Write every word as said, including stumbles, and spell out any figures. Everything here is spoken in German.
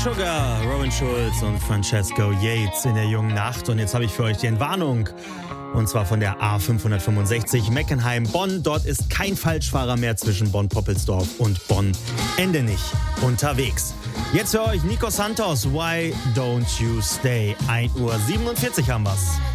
Sugar, Robin Schulz und Francesco Yates in der jungen Nacht. Und jetzt habe ich für euch die Entwarnung. Und zwar von der A fünfhundertfünfundsechzig Meckenheim-Bonn. Dort ist kein Falschfahrer mehr zwischen Bonn-Poppelsdorf und Bonn-Endenich unterwegs. Jetzt für euch Nico Santos, Why Don't You Stay? ein Uhr siebenundvierzig haben wir's.